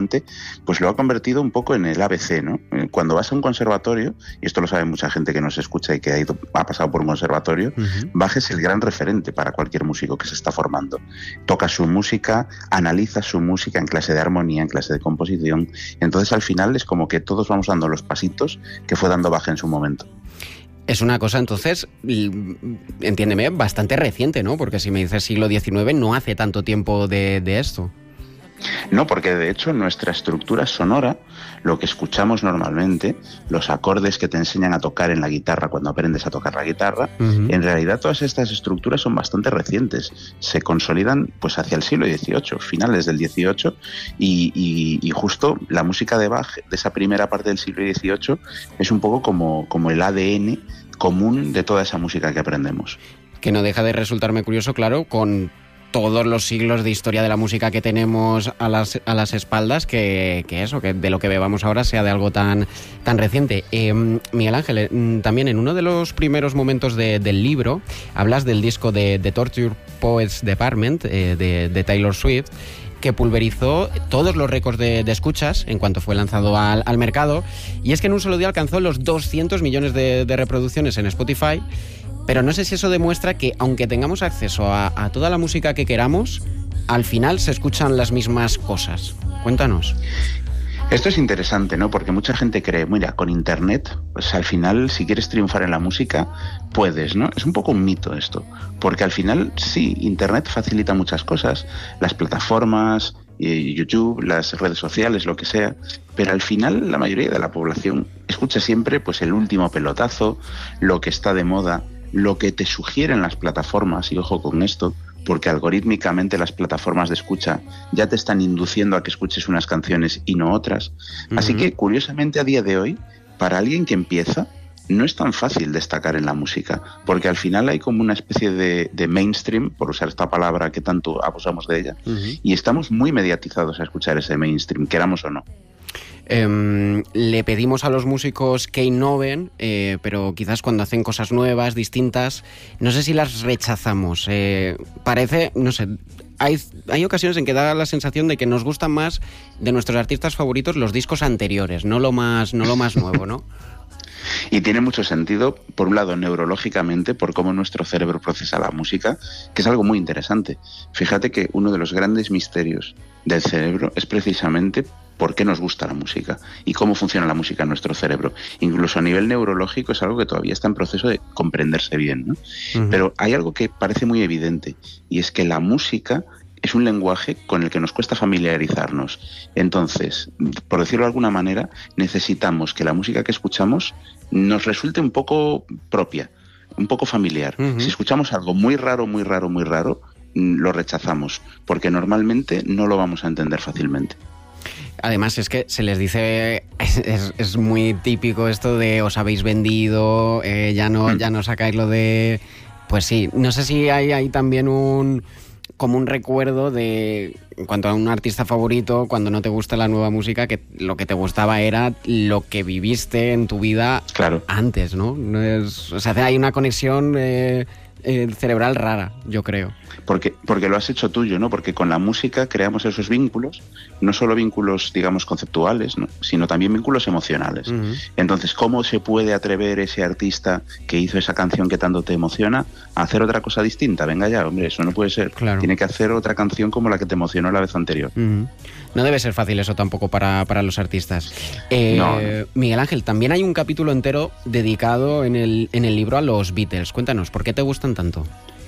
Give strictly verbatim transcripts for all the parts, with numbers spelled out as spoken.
importante, pues lo ha convertido un poco en el A B C, ¿no? Cuando vas a un conservatorio, y esto lo sabe mucha gente que nos escucha y que ha, ido, ha pasado por un conservatorio, uh-huh. Bach es el gran referente para cualquier músico que se está formando. Toca su música, analiza su música en clase de armonía, en clase de composición. Entonces, al final, es como que todos vamos dando los pasitos que fue dando Bach en su momento. Es una cosa, entonces, entiéndeme, bastante reciente, ¿no? Porque si me dices siglo diecinueve, no hace tanto tiempo de, de esto. No, porque de hecho nuestra estructura sonora, lo que escuchamos normalmente, los acordes que te enseñan a tocar en la guitarra cuando aprendes a tocar la guitarra, uh-huh. En realidad todas estas estructuras son bastante recientes. Se consolidan pues hacia el siglo dieciocho, finales del dieciocho, y, y, y justo la música de Bach, de esa primera parte del siglo dieciocho, es un poco como, como el A D N común de toda esa música que aprendemos. Que no deja de resultarme curioso, claro, con todos los siglos de historia de la música que tenemos a las, a las espaldas, que, que eso, que de lo que bebamos ahora sea de algo tan, tan reciente. Eh, Miguel Ángel, también en uno de los primeros momentos de, del libro hablas del disco de The Torture Poets Department eh, de, de Taylor Swift, que pulverizó todos los récords de, de escuchas en cuanto fue lanzado al, al mercado, y es que en un solo día alcanzó los doscientos millones de, de reproducciones en Spotify. Pero no sé si eso demuestra que, aunque tengamos acceso a, a toda la música que queramos, al final se escuchan las mismas cosas. Cuéntanos. Esto es interesante, ¿no? Porque mucha gente cree, mira, con Internet, pues al final, si quieres triunfar en la música, puedes, ¿no? Es un poco un mito esto, porque al final, sí, Internet facilita muchas cosas, las plataformas, YouTube, las redes sociales, lo que sea, pero al final la mayoría de la población escucha siempre pues el último pelotazo, lo que está de moda, lo que te sugieren las plataformas, y ojo con esto, porque algorítmicamente las plataformas de escucha ya te están induciendo a que escuches unas canciones y no otras. Uh-huh. Así que, curiosamente, a día de hoy, para alguien que empieza, no es tan fácil destacar en la música, porque al final hay como una especie de, de mainstream, por usar esta palabra que tanto abusamos de ella, uh-huh. Y estamos muy mediatizados a escuchar ese mainstream, queramos o no. Eh, le pedimos a los músicos que innoven, eh, pero quizás cuando hacen cosas nuevas, distintas, no sé si las rechazamos. Eh, parece, no sé, hay, hay ocasiones en que da la sensación de que nos gustan más de nuestros artistas favoritos los discos anteriores, no lo más, no lo más nuevo, ¿no? Y tiene mucho sentido, por un lado, neurológicamente, por cómo nuestro cerebro procesa la música, que es algo muy interesante. Fíjate que uno de los grandes misterios del cerebro es precisamente por qué nos gusta la música y cómo funciona la música en nuestro cerebro. Incluso a nivel neurológico es algo que todavía está en proceso de comprenderse bien, ¿no? Uh-huh. Pero hay algo que parece muy evidente, y es que la música es un lenguaje con el que nos cuesta familiarizarnos. Entonces, por decirlo de alguna manera, necesitamos que la música que escuchamos nos resulte un poco propia, un poco familiar. Uh-huh. Si escuchamos algo muy raro, muy raro, muy raro, lo rechazamos, porque normalmente no lo vamos a entender fácilmente. Además, es que se les dice, es, es muy típico esto de os habéis vendido, eh, ya no, ya no sacáis lo de... Pues sí, no sé si hay, hay también un... como un recuerdo de, en cuanto a un artista favorito, cuando no te gusta la nueva música, que lo que te gustaba era lo que viviste en tu vida claro. antes, ¿no? No es, o sea, hay una conexión eh, eh, cerebral rara, yo creo. Porque, porque lo has hecho tuyo, ¿no? Porque con la música creamos esos vínculos, no solo vínculos, digamos, conceptuales, ¿no? Sino también vínculos emocionales. Uh-huh. Entonces, ¿cómo se puede atrever ese artista que hizo esa canción que tanto te emociona a hacer otra cosa distinta? Venga ya, hombre, eso no puede ser. Claro. Tiene que hacer otra canción como la que te emocionó la vez anterior. Uh-huh. No debe ser fácil eso tampoco para, para los artistas. Eh, no, no. Miguel Ángel, también hay un capítulo entero dedicado en el, en el libro a los Beatles. Cuéntanos, ¿por qué te gustan tanto?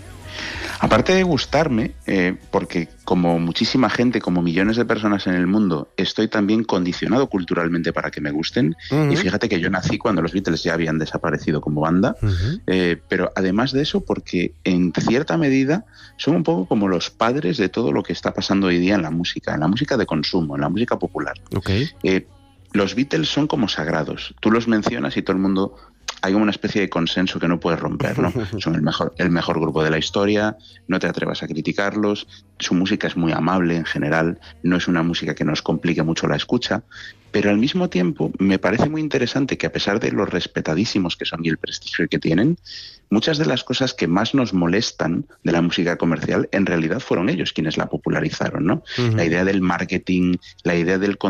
Aparte de gustarme, eh, porque como muchísima gente, como millones de personas en el mundo, estoy también condicionado culturalmente para que me gusten. Uh-huh. Y fíjate que yo nací cuando los Beatles ya habían desaparecido como banda. Uh-huh. eh, pero además de eso, porque en cierta medida son un poco como los padres de todo lo que está pasando hoy día en la música, en la música de consumo, en la música popular. Okay. Eh, los Beatles son como sagrados. Tú los mencionas y todo el mundo... Hay como una especie de consenso que no puedes romper, ¿no? Son el mejor, el mejor grupo de la historia, no te atrevas a criticarlos, su música es muy amable en general, no es una música que nos complique mucho la escucha, pero al mismo tiempo me parece muy interesante que a pesar de los respetadísimos que son y el prestigio que tienen, muchas de las cosas que más nos molestan de la música comercial en realidad fueron ellos quienes la popularizaron, ¿no? Uh-huh. La idea del marketing, la idea del